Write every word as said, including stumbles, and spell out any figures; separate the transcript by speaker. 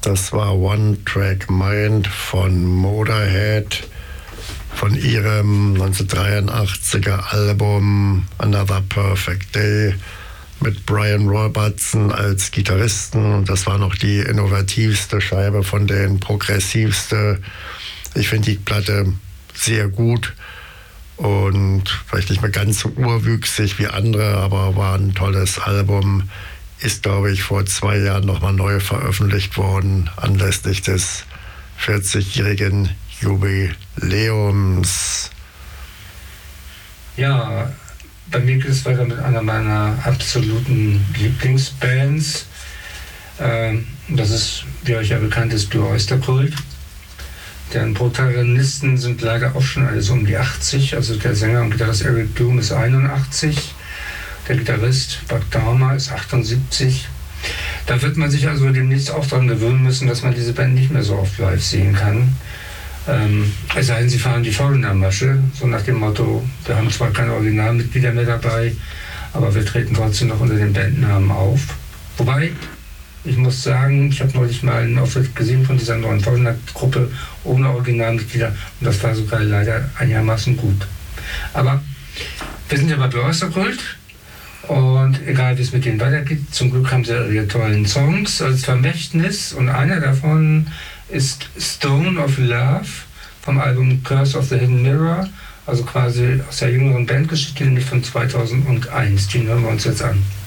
Speaker 1: Das war One Track Mind von Motorhead, von ihrem neunzehnhundertdreiundachtziger Album Another Perfect Day mit Brian Robertson als Gitarristen. Und das war noch die innovativste Scheibe von den, progressivste. Ich finde die Platte sehr gut und vielleicht nicht mehr ganz so urwüchsig wie andere, aber war ein tolles Album. Ist, glaube ich, vor zwei Jahren nochmal neu veröffentlicht worden, anlässlich des vierzigjährigen Jubiläums.
Speaker 2: Ja, bei mir geht es weiter mit einer meiner absoluten Lieblingsbands. Ähm, das ist, wie euch ja bekannt ist, Blue Oyster Cult. Deren Protagonisten sind leider auch schon alles um die achtzig. Also der Sänger und Gitarrist Eric Doom ist einundachtzig. Der Gitarrist Buck Dahmer ist achtundsiebzig. Da wird man sich also demnächst auch daran gewöhnen müssen, dass man diese Band nicht mehr so oft live sehen kann. Ähm, es sei denn, sie fahren die Foreigner-Masche, so nach dem Motto, wir haben zwar keine Originalmitglieder mehr dabei, aber wir treten trotzdem noch unter den Bandnamen auf. Wobei, ich muss sagen, ich habe neulich mal einen Auftritt gesehen von dieser neuen Foreigner-Gruppe ohne Originalmitglieder und das war sogar leider einigermaßen gut. Aber wir sind ja bei Blue Oyster Cult. Und egal wie es mit denen weitergeht, zum Glück haben sie ihre tollen Songs als Vermächtnis und einer davon ist Stone of Love vom Album Curse of the Hidden Mirror, also quasi aus der jüngeren Bandgeschichte, nämlich von zweitausendeins. Den hören wir uns jetzt an.